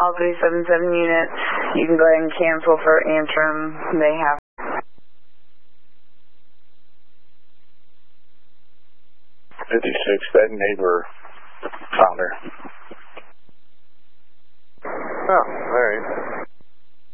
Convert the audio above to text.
all 377 units. You can go ahead and cancel for Antrim. They have 56, that neighbor found her. Oh, alright.